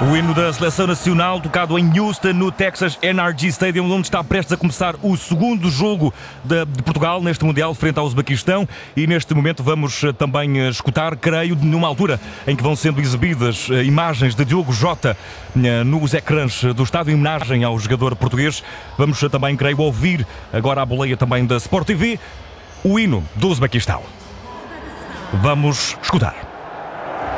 O hino da Seleção Nacional, tocado em Houston, no Texas NRG Stadium, onde está prestes a começar o segundo jogo de Portugal neste Mundial, frente ao Uzbequistão. E neste momento vamos também escutar, creio, numa altura em que vão sendo exibidas imagens de Diogo Jota nos ecrãs do estádio, em homenagem ao jogador português. Vamos também, creio, ouvir agora a boleia também da Sport TV, o hino do Uzbequistão. Vamos escutar.